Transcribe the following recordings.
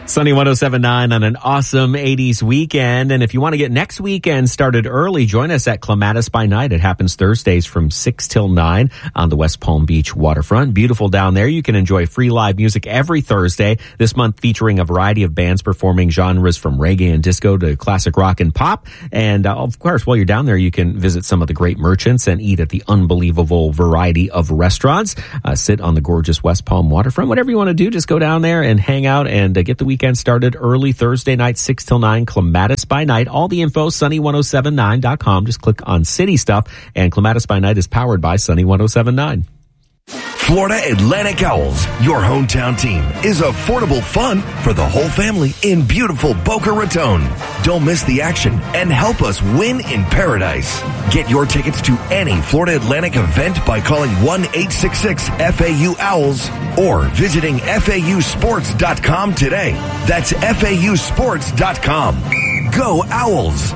Sunny 107.9 on an awesome 80s weekend. And if you want to get next weekend started early, join us at Clematis by Night. It happens Thursdays from 6 till 9 on the West Palm Beach waterfront. Beautiful down there. You can enjoy free live music every Thursday, this month featuring a variety of bands performing genres from reggae and disco to classic rock and pop. And of course, while you're down there, you can visit some of the great merchants and eat at the unbelievable variety of restaurants. Sit on the gorgeous West Palm waterfront. Whatever you want to do, just go down there and hang out and get the weekend started early Thursday night, 6 till 9, Clematis by Night. All the info, sunny1079.com. Just click on City Stuff, and Clematis by Night is powered by Sunny 107.9. Florida Atlantic Owls, your hometown team, is affordable fun for the whole family in beautiful Boca Raton. Don't miss the action and help us win in paradise. Get your tickets to any Florida Atlantic event by calling 1-866-FAU-OWLS or visiting FAUsports.com today. That's FAUsports.com. Go Owls!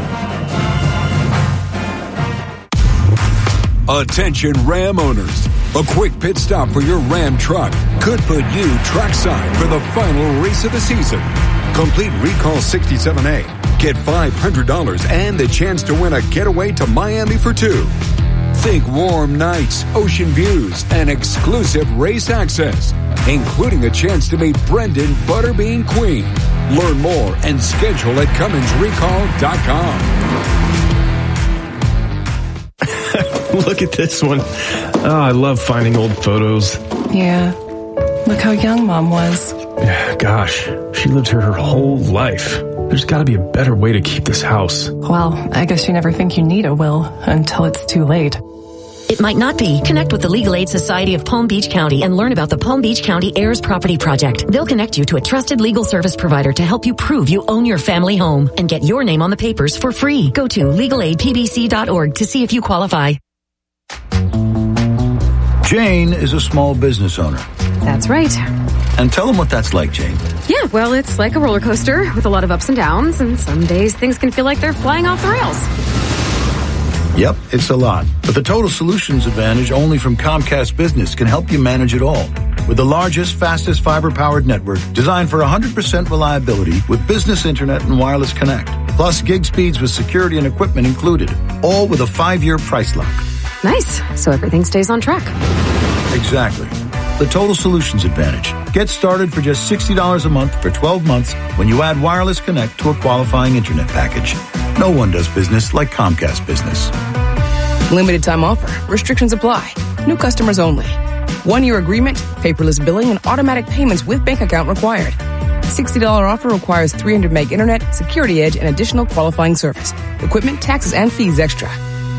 Attention Ram owners. A quick pit stop for your Ram truck could put you trackside for the final race of the season. Complete Recall 67A. Get $500 and the chance to win a getaway to Miami for two. Think warm nights, ocean views, and exclusive race access, including a chance to meet Brendan Butterbean Queen. Learn more and schedule at CumminsRecall.com. Look at this one. Oh, I love finding old photos. Yeah. Look how young Mom was. Yeah, gosh, she lived her whole life. There's got to be a better way to keep this house. Well, I guess you never think you need a will until it's too late. It might not be. Connect with the Legal Aid Society of Palm Beach County and learn about the Palm Beach County Heirs Property Project. They'll connect you to a trusted legal service provider to help you prove you own your family home and get your name on the papers for free. Go to legalaidpbc.org to see if you qualify. Jane is a small business owner. That's right. And tell them what that's like, Jane. Yeah, well, it's like a roller coaster with a lot of ups and downs, and some days things can feel like they're flying off the rails. Yep, it's a lot. But the Total Solutions Advantage only from Comcast Business can help you manage it all. With the largest, fastest fiber-powered network designed for 100% reliability with business internet and wireless connect. Plus gig speeds with security and equipment included. All with a 5-year price lock. Nice. So everything stays on track. Exactly. The Total Solutions Advantage. Get started for just $60 a month for 12 months when you add wireless connect to a qualifying internet package. No one does business like Comcast Business. Limited time offer. Restrictions apply. New customers only. 1-year agreement, paperless billing, and automatic payments with bank account required. $60 offer requires 300 meg internet, security edge, and additional qualifying service. Equipment, taxes, and fees extra.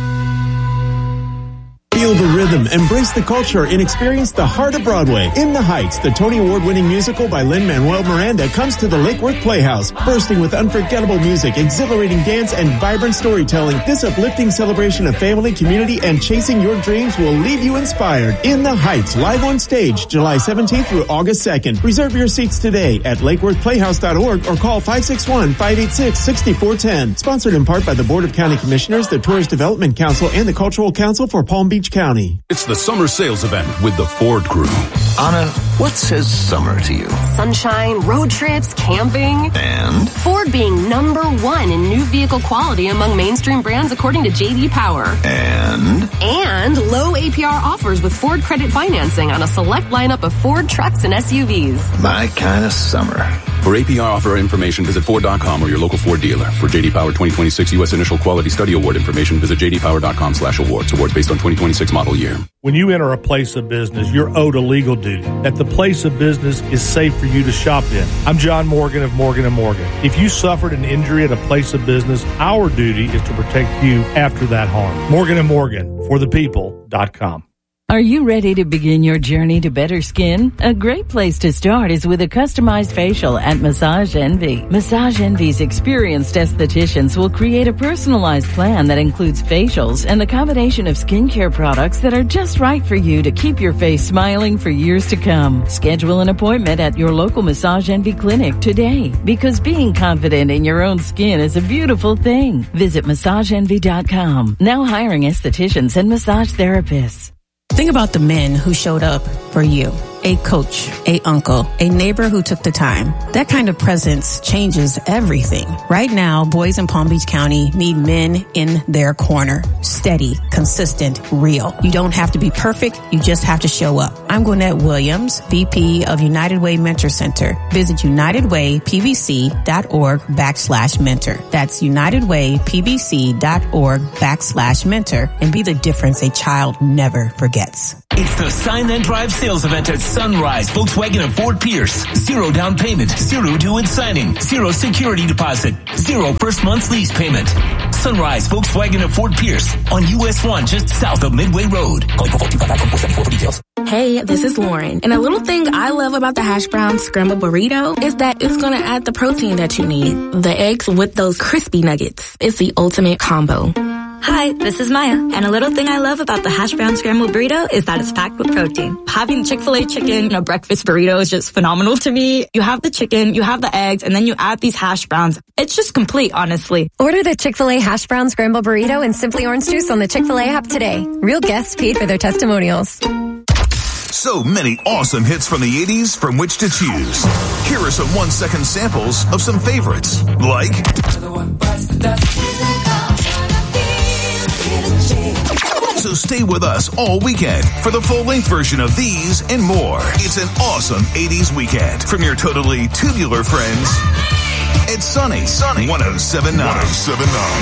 Feel the rhythm, embrace the culture, and experience the heart of Broadway. In the Heights, the Tony Award-winning musical by Lin-Manuel Miranda comes to the Lake Worth Playhouse. Bursting with unforgettable music, exhilarating dance, and vibrant storytelling, this uplifting celebration of family, community, and chasing your dreams will leave you inspired. In the Heights, live on stage, July 17th through August 2nd. Reserve your seats today at lakeworthplayhouse.org or call 561-586-6410. Sponsored in part by the Board of County Commissioners, the Tourist Development Council, and the Cultural Council for Palm Beach County. It's the summer sales event with the Ford Crew. Anna, what says summer to you? Sunshine, road trips, camping. And? Ford being #1 in new vehicle quality among mainstream brands according to J.D. Power. And low APR offers with Ford credit financing on a select lineup of Ford trucks and SUVs. My kind of summer. For APR offer information, visit Ford.com or your local Ford dealer. For J.D. Power 2026 U.S. Initial Quality Study Award information, visit jdpower.com/awards. Awards based on 2026 model year. When you enter a place of business, you're owed a legal duty that the place of business is safe for you to shop in. I'm John Morgan of Morgan & Morgan. If you suffered an injury at a place of business, our duty is to protect you after that harm. Morgan & Morgan, forthepeople.com. Are you ready to begin your journey to better skin? A great place to start is with a customized facial at Massage Envy. Massage Envy's experienced estheticians will create a personalized plan that includes facials and the combination of skincare products that are just right for you to keep your face smiling for years to come. Schedule an appointment at your local Massage Envy clinic today, because being confident in your own skin is a beautiful thing. Visit MassageEnvy.com. Now hiring estheticians and massage therapists. Think about the men who showed up for you. a coach, a uncle, a neighbor who took the time. That kind of presence changes everything. Right now, boys in Palm Beach County need men in their corner. Steady, consistent, real. You don't have to be perfect. You just have to show up. I'm Gwinnett Williams, VP of United Way Mentor Center. Visit UnitedWayPBC.org/mentor. That's UnitedWayPBC.org/mentor and be the difference a child never forgets. It's the Sign Then Drive sales event at Sunrise, Volkswagen of Fort Pierce. 0 down payment, 0 due at signing, 0 security deposit, 0 first month's lease payment. Sunrise, Volkswagen of Fort Pierce on US 1 just south of Midway Road. Call 425-5474 for details. Hey, this is Lauren. And a little thing I love about the hash brown scramble burrito is that it's going to add the protein that you need. The eggs with those crispy nuggets. It's the ultimate combo. Hi, this is Maya, and a little thing I love about the hash brown scrambled burrito is that it's packed with protein. Having Chick-fil-A chicken in a breakfast burrito is just phenomenal to me. You have the chicken, you have the eggs, and then you add these hash browns. It's just complete, honestly. Order the Chick-fil-A hash brown scrambled burrito and Simply Orange Juice on the Chick-fil-A app today. Real guests paid for their testimonials. So many awesome hits from the 80s from which to choose. Here are some 1-second samples of some favorites, like... So stay with us all weekend for the full-length version of these and more. It's an awesome 80s weekend from your totally tubular friends. It's Sunny 107.9.